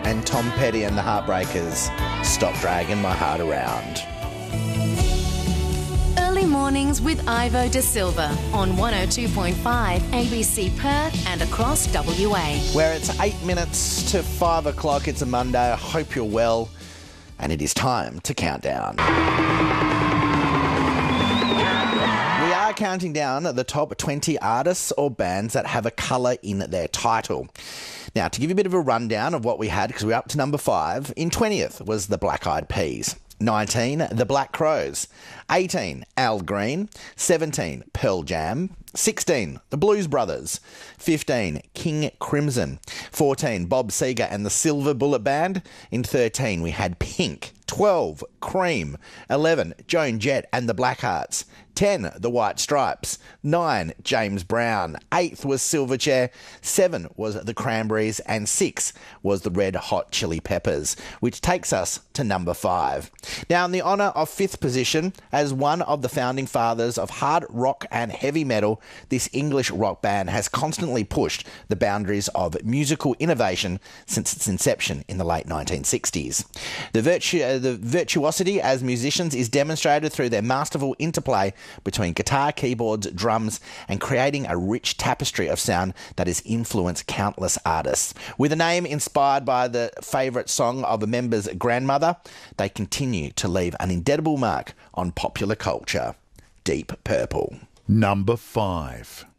and Tom Petty and the Heartbreakers, Stop Dragging My Heart Around. Early mornings with Ivo De Silva on 102.5 ABC Perth and across WA. Where it's 8 minutes to 5 o'clock. It's a Monday. I hope you're well. And it is time to count down. We are counting down the top 20 artists or bands that have a colour in their title. Now, to give you a bit of a rundown of what we had, because we're up to number 5, in 20th was the Black Eyed Peas. 19, the Black Crowes. 18, Al Green. 17, Pearl Jam. 16, the Blues Brothers. 15, King Crimson. 14, Bob Seger and the Silver Bullet Band. In 13, we had Pink. 12, Cream. 11, Joan Jett and the Blackhearts. 10, the White Stripes. 9, James Brown. 8th was Silverchair. 7 was the Cranberries. And 6 was the Red Hot Chili Peppers, which takes us to number 5. Now, in the honour of 5th position, as one of the founding fathers of hard rock and heavy metal, this English rock band has constantly pushed the boundaries of musical innovation since its inception in the late 1960s. The virtuosity as musicians is demonstrated through their masterful interplay between guitar, keyboards, drums, and creating a rich tapestry of sound that has influenced countless artists. With a name inspired by the favourite song of a member's grandmother, they continue to leave an indelible mark on popular culture. Deep Purple. Number 5.